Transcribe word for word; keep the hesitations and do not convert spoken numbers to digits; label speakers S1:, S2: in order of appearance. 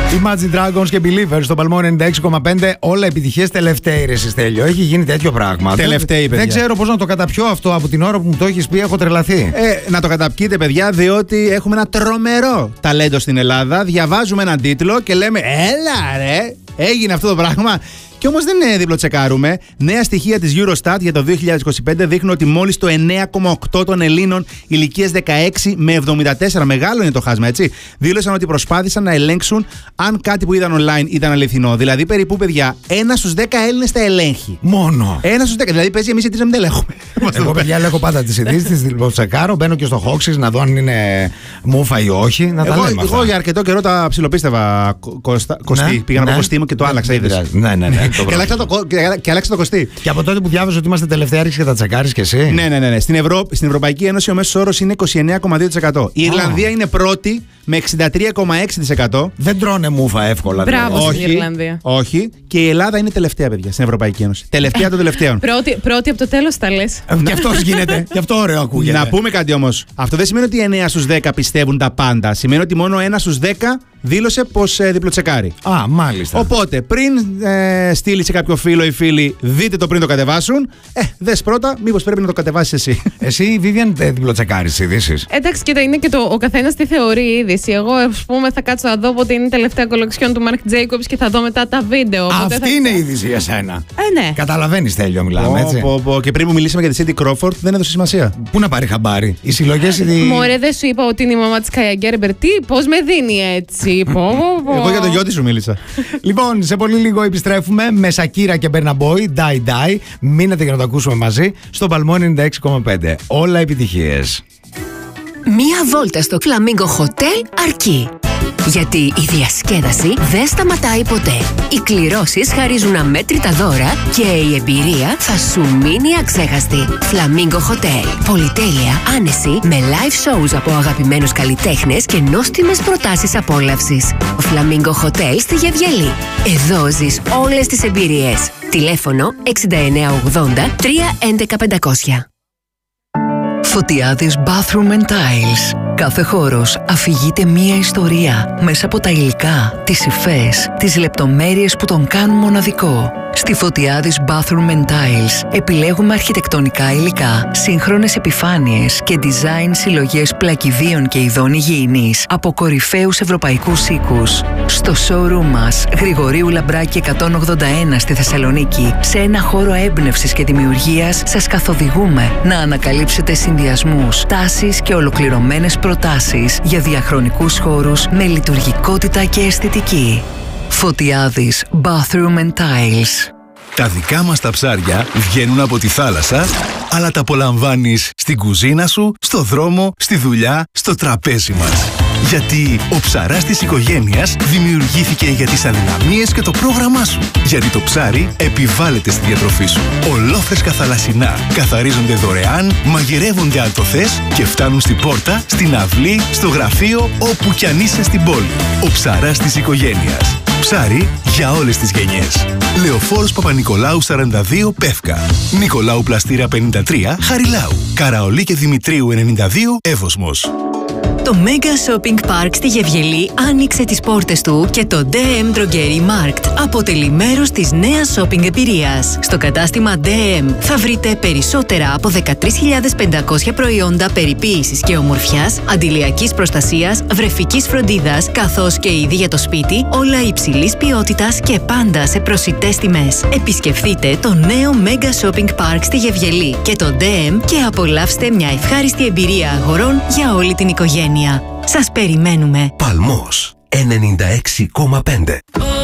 S1: Imagine Dragons και Believers στο Παλμό ενενήντα έξι κόμμα πέντε. Όλα επιτυχίες τελευταίοι, ρε Στέλιο. Έχει γίνει τέτοιο πράγμα.
S2: Τελευταίοι, παιδιά.
S1: Δεν ξέρω πώς να το καταπιώ αυτό. Από την ώρα που μου το έχεις πει, έχω τρελαθεί.
S2: Ε, να το καταπιείτε, παιδιά, διότι έχουμε ένα τρομερό ταλέντο στην Ελλάδα. Διαβάζουμε έναν τίτλο και λέμε, έλα ρε, έγινε αυτό το πράγμα. Και όμως δεν διπλοτσεκάρουμε. Νέα στοιχεία της Eurostat για το δύο χιλιάδες είκοσι πέντε δείχνουν ότι μόλις το εννέα κόμμα οκτώ των Ελλήνων ηλικίας δεκαέξι με εβδομήντα τέσσερα, μεγάλο είναι το χάσμα, έτσι, δήλωσαν ότι προσπάθησαν να ελέγξουν αν κάτι που είδαν online ήταν αληθινό. Δηλαδή, περίπου, παιδιά, ένα στους δέκα Έλληνες τα ελέγχει.
S1: Μόνο.
S2: Ένα στους δέκα. Δηλαδή, παίζει εμείς οι τρεις να μην τα ελέγχουμε.
S1: Εγώ, παιδιά, ελέγχω πάντα τις ειδήσεις, τις διπλοτσεκάρω, μπαίνω και στο Hoxis να δω αν είναι μούφα ή όχι. Να τα
S2: εγώ,
S1: λέμε
S2: εγώ για αρκετό καιρό τα ψιλοπίστευα κοστί.
S1: Ναι,
S2: Πήγα
S1: ναι.
S2: από κοστί μου και το άλλαξα.
S1: Ναι, ναι, ναι.
S2: Και άλλαξα το, και άλλαξα το κοστί.
S1: Και από τότε που διάβαζα ότι είμαστε τελευταία, άρχισε και τα τσεκάρεις κι εσύ.
S2: Ναι, ναι, ναι. ναι. Στην, Ευρω... Στην Ευρωπαϊκή Ένωση ο μέσος όρος είναι είκοσι εννέα κόμμα δύο τοις εκατό. Η Ιρλανδία oh. είναι πρώτη με εξήντα τρία κόμμα έξι τοις εκατό.
S1: Δεν τρώνε μούφα εύκολα.
S3: Μπράβο
S2: όχι,
S3: στην Ιρλανδία.
S2: Όχι. Και η Ελλάδα είναι τελευταία, παιδιά, στην Ευρωπαϊκή Ένωση. Τελευταία των τελευταίων.
S3: Πρώτη, πρώτη από το τέλος τα λες.
S1: Γι' αυτό γίνεται. Γι' αυτό ωραίο ακούγεται.
S2: Να πούμε κάτι όμως. Αυτό δεν σημαίνει ότι εννέα στους δέκα πιστεύουν τα πάντα. Σημαίνει ότι μόνο ένα στους δέκα δήλωσε πως ε, διπλοτσεκάρει.
S1: Α, μάλιστα.
S2: Οπότε, πριν ε, στείλει σε κάποιο φίλο ή φίλη, δείτε το πριν το κατεβάσουν. Ε, δες πρώτα, μήπως πρέπει να το κατεβάσεις εσύ.
S1: Εσύ, η Vivian, δεν διπλοτσεκάρεις τις ειδήσεις.
S3: Εντάξει, κοίτα, είναι και το, ο καθένας τι θεωρεί η είδηση. Εγώ, ας πούμε, θα κάτσω να δω πότε είναι η τελευταία κολεξιόν του Marc Jacobs και θα δω μετά τα βίντεο.
S1: Αυτή
S3: θα...
S1: είναι η είδηση για σένα.
S3: Ε, ναι.
S1: Καταλαβαίνεις, Τέλειο, μιλάμε, έτσι.
S2: Πω, πω. Και πριν που μιλήσαμε για τη Cindy Crawford, δεν έδωσε σημασία.
S1: Πού να πάρει χαμπάρι. Οι συλλογές. Η...
S3: Μωρέ, δεν σου είπα ότι είναι η μαμά της Kaia Gerber. Τι, πώς με δίνει έτσι. Πω, πω.
S2: Εγώ για το γιο της σου μίλησα.
S1: Λοιπόν, σε πολύ λίγο επιστρέφουμε με Σακύρα και Burna Boy, Die Die. Μείνετε για να το ακούσουμε μαζί στο Παλμό ενενήντα έξι κόμμα πέντε. Όλα επιτυχίες.
S4: Μία βόλτα στο Flamingo Hotel αρκεί. Γιατί η διασκέδαση δεν σταματάει ποτέ. Οι κληρώσεις χαρίζουν αμέτρητα δώρα και η εμπειρία θα σου μείνει αξέχαστη. Flamingo Hotel. Πολυτέλεια, άνεση, με live shows από αγαπημένους καλλιτέχνες και νόστιμες προτάσεις απόλαυσης. Flamingo Hotel στη Γεβγελή. Εδώ ζεις όλες τις εμπειρίες. Τηλέφωνο έξι εννιά ογδόντα τρία έντεκα πεντακόσια.
S5: Φωτιάδης Bathroom and Tiles. Κάθε χώρος αφηγείται μία ιστορία μέσα από τα υλικά, τις υφές, τις λεπτομέρειες που τον κάνουν μοναδικό. Στη Φωτιάδης Bathroom and Tiles επιλέγουμε αρχιτεκτονικά υλικά, σύγχρονες επιφάνειες και design συλλογές πλακιδίων και ειδών υγιεινής από κορυφαίους ευρωπαϊκούς οίκους. Στο showroom μας, Γρηγορίου Λαμπράκη εκατόν ογδόντα ένα στη Θεσσαλονίκη, σε ένα χώρο έμπνευσης και δημιουργίας, σας καθοδηγούμε να ανακαλύψετε συνδυασμούς, τάσεις και ολοκληρωμένες προτάσεις για διαχρονικούς χώρους με λειτουργικότητα και αισθητική. Φωτιάδης Bathroom and Tiles.
S6: Τα δικά μας τα ψάρια βγαίνουν από τη θάλασσα, αλλά τα απολαμβάνεις στην κουζίνα σου, στο δρόμο, στη δουλειά, στο τραπέζι μας. Γιατί ο ψαράς της οικογένειας δημιουργήθηκε για τις αδυναμίες και το πρόγραμμά σου. Γιατί το ψάρι επιβάλλεται στη διατροφή σου. Ολόφρεσκα θαλασσινά καθαρίζονται δωρεάν, μαγειρεύονται αν το θες και φτάνουν στην πόρτα, στην αυλή, στο γραφείο, όπου κι αν είσαι στην πόλη. Ο ψαράς της οικογένειας. Ψάρι για όλες τις γενιές. Λεωφόρος Παπα-Νικολάου σαράντα δύο Πεύκα. Νικολάου Πλαστήρα πενήντα τρία Χαριλάου. Καραολί και Δημητρίου ενενήντα δύο Εύωσμος.
S4: Το Mega Shopping Park στη Γεβγελή άνοιξε τις πόρτες του και το ντι εμ Drogerie Markt αποτελεί μέρος της νέας shopping εμπειρίας. Στο κατάστημα ντι εμ θα βρείτε περισσότερα από δεκατρείς χιλιάδες πεντακόσια προϊόντα περιποίησης και ομορφιάς, αντιλιακής προστασίας, βρεφικής φροντίδας, καθώς και είδη για το σπίτι, όλα υψηλής ποιότητας και πάντα σε προσιτές τιμές. Επισκεφθείτε το νέο Mega Shopping Park στη Γεβγελή και το ντι εμ και απολαύστε μια ευχάριστη εμπειρία αγορών για όλη την οικογένεια. Σας περιμένουμε.
S7: Παλμός ενενήντα έξι κόμμα πέντε.